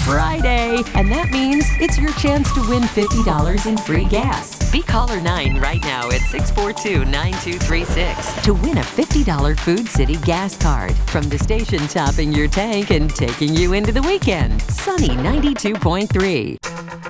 Friday. And that means it's your chance to win $50 in free gas. Be caller 9 right now at 642-9236 to win a $50 Food City gas card from the station topping your tank and taking you into the weekend. Sunny 92.3.